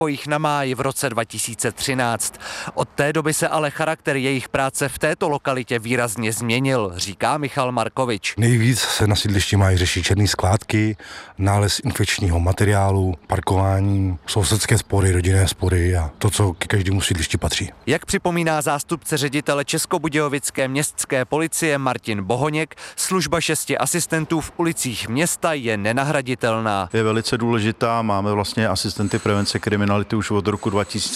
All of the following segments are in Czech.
po jich na máji v roce 2013. Od té doby se ale charakter jejich práce v této lokalitě výrazně změnil, říká Michal Markovič. Nejvíc se na sídlišti mají řešit černé skládky, nález infekčního materiálu, parkování, sousedské spory, rodinné spory a to, co ke každému sídlišti patří. Jak připomíná zástupce ředitele Českobudějovické městské policie Martin Bohoněk, služba 6 asistentů v ulicích města je nenahraditelná. Je velice důležitá, máme vlastně asistenty prevence kriminality už od roku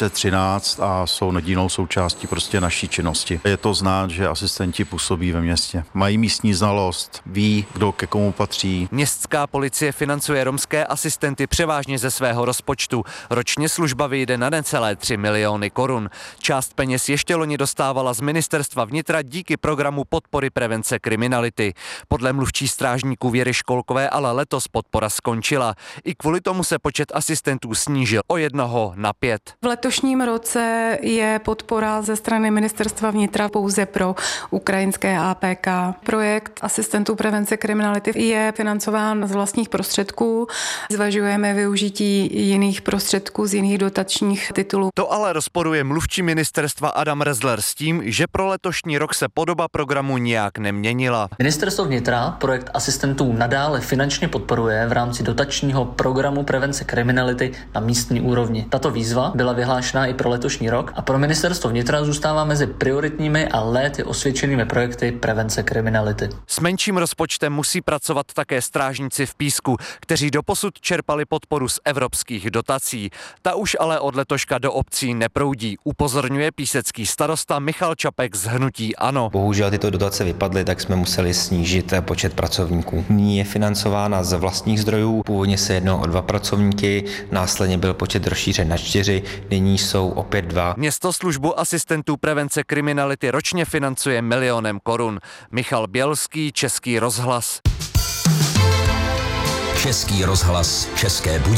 2013 a jsou nedílnou součástí prostě naší činnosti. Je to znát, že asistenti působí ve městě. Mají místní znalost, ví, kdo ke komu patří. Městská policie financuje romské asistenty převážně ze svého rozpočtu. Ročně služba vyjde na necelé 3 miliony korun. Část peněz ještě loni dostávala z ministerstva vnitra díky programu podpory prevence kriminality. Podle mluvčí strážníků Věry Školkové ale letos podpora skončila. I kvůli tomu se počet asistentů snížil o 1 na 5. V letošním roce je podpora ze strany ministerstva vnitra pouze pro ukrajinské APK. Projekt asistentů prevence kriminality je financován z vlastních prostředků. Zvažujeme využití jiných prostředků z jiných dotačních titulů. To ale rozporuje mluvčí ministerstva Adam Rezler s tím, že pro letošní rok se podoba programu nijak neměnila. Ministerstvo vnitra projekt asistentů nadále finančně podporuje v rámci dotačního programu prevence kriminality na místní úrovni. Tato výzva byla vyhlášena i pro letošní rok a pro ministerstvo vnitra zůstává mezi prioritními a léty osvědčenými projekty prevence kriminality. S menším rozpočtem musí pracovat také strážníci v Písku, kteří doposud čerpali podporu z evropských dotací. Ta už ale od letoška do obcí neproudí, upozorňuje písecký starosta Michal Čapek z hnutí ANO. Bohužel tyto dotace vypadly, tak jsme museli snížit počet pracovníků. Nyní je financována z vlastních zdrojů, původně se jednalo o 2 pracovníky, následně byl počet rozšířen na 4, nyní jsou opět 2. Město službu asistentů prevence kriminality ročně financuje 1 milionem korun. Michal Bělský, Český rozhlas. Český rozhlas České Budějovice.